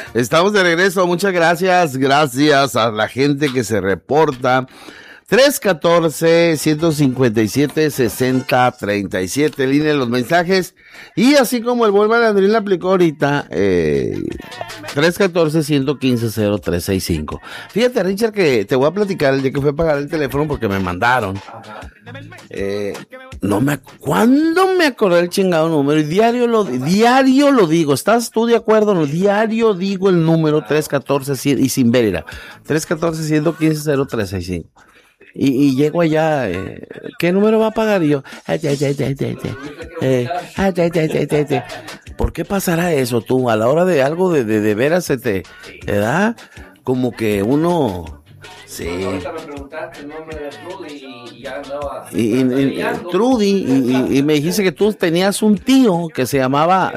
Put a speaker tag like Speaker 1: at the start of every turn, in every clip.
Speaker 1: Estamos de regreso, muchas gracias a la gente que se reporta. 314-157-6037, línea de los mensajes. Y así como el buen Malandrín la aplicó ahorita, 314-115-0365. Fíjate, Richard, que te voy a platicar el día que fui a pagar el teléfono porque me mandaron. ¿Cuándo me acordé el chingado número? Y diario lo digo. ¿Estás tú de acuerdo? No, diario digo el número 314 y sin ver, era 314-115-0365. Y llego allá, ¿qué número va a pagar? Y yo, ¿por qué pasará eso tú? A la hora de algo de veras se te da como que uno... Sí.
Speaker 2: Ahorita me preguntaste el nombre de Trudy y ya andaba...
Speaker 1: Trudy, y me dijiste que tú tenías un tío que se llamaba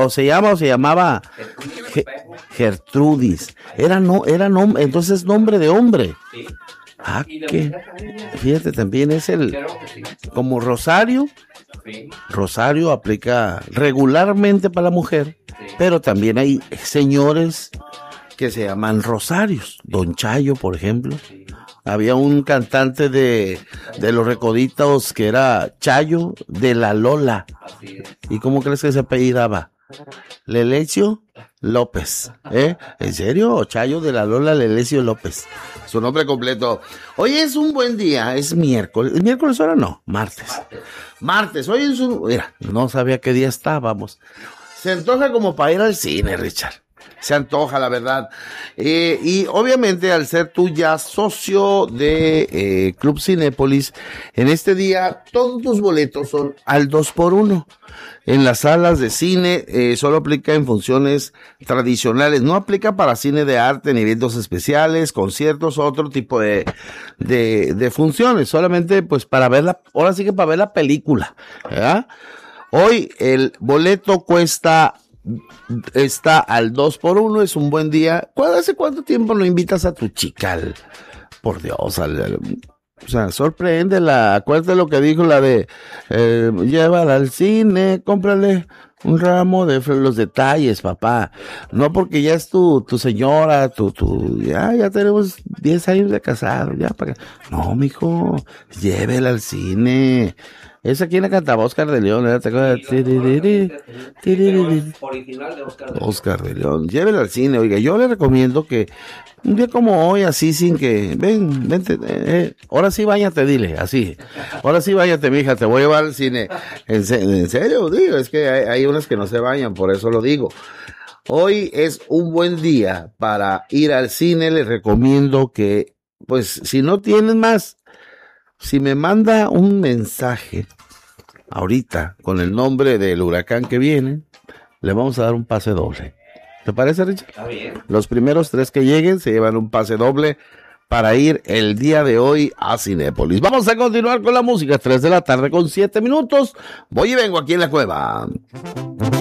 Speaker 1: Gertrudis. Era nombre, entonces nombre de hombre.
Speaker 2: Sí.
Speaker 1: Que fíjate, también es como Rosario.
Speaker 2: Sí.
Speaker 1: Rosario aplica regularmente para la mujer, pero también hay señores que se llaman Rosarios. Don Chayo, por ejemplo. Había un cantante de los Recoditos que era Chayo de la Lola. ¿Y cómo crees que se apellidaba? Lelecio López, ¿En serio? Chayo de la Lola Lelecio López, su nombre completo. Hoy es un buen día, es miércoles. ¿El miércoles ahora no? Martes, hoy es mira, no sabía qué día estábamos. Se antoja como para ir al cine, Richard. Se antoja, la verdad. Y obviamente, al ser tú ya socio de Club Cinépolis, en este día todos tus boletos son al 2x1. En las salas de cine solo aplica en funciones tradicionales, no aplica para cine de arte ni eventos especiales, conciertos, otro tipo de funciones, solamente pues para verla, ahora sí que para ver la película, ¿verdad? Hoy el boleto está al 2x1, es un buen día. ¿Hace cuánto tiempo no invitas a tu chica? Por Dios, o sea, sorpréndela. Acuérdate lo que dijo la de llévala al cine, cómprale un ramo de los detalles, papá. No porque ya es tu señora, ya tenemos 10 años de casado, ya para que... No, mijo, llévela al cine. Esa aquí la cantaba Oscar de León, ¿eh? ¿Te acuerdas?
Speaker 2: Original de
Speaker 1: Oscar de León. Llévela al cine, oiga, yo le recomiendo que un día como hoy, así sin que, vente, ahora sí váyate, dile, así. Ahora sí váyate, mija, te voy a llevar al cine. En serio, digo, es que hay unas que no se bañan, por eso lo digo. Hoy es un buen día para ir al cine, les recomiendo que, pues, si no tienen más, si me manda un mensaje ahorita con el nombre del huracán que viene, le vamos a dar un pase doble. ¿Te parece, Richard?
Speaker 2: Está bien.
Speaker 1: Los primeros 3 que lleguen se llevan un pase doble para ir el día de hoy a Cinépolis. Vamos a continuar con la música, 3 de la tarde con 7 minutos. Voy y vengo aquí en la cueva.